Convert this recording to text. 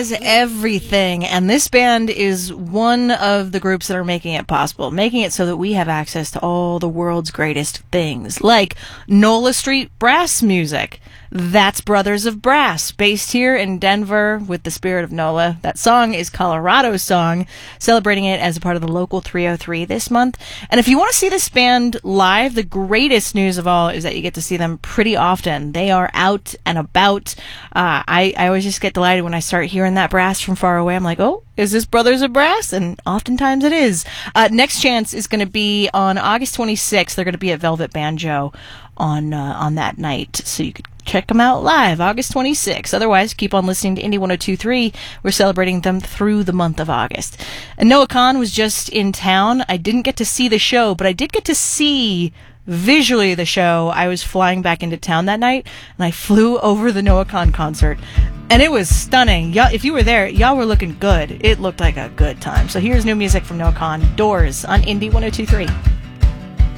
is everything, and this band is one of the groups that are making it possible, making it so that we have access to all the world's greatest things, like NOLA Street Brass music. That's Brothers of Brass, based here in Denver with the spirit of NOLA. That song is Colorado's song, celebrating it as a part of the Local 303 this month. And if you want to see this band live, the greatest news of all is that you get to see them pretty often. They are out and about. I always just get delighted when I start hearing that brass from far away. I'm like, oh, is this Brothers of Brass? And oftentimes it is. Next chance is going to be on August 26th. They're going to be at Velvet Banjo on that night. So you could check them out live, August 26th. Otherwise, keep on listening to Indie 102.3. We're celebrating them through the month of August. And Noah Kahan was just in town. I didn't get to see the show, but I did get to see visually the show. I was flying back into town that night, and I flew over the Noah Kahan concert. And it was stunning. Y'all, if you were there, y'all were looking good. It looked like a good time. So here's new music from Noah Kahan, Doors, on Indie 102.3.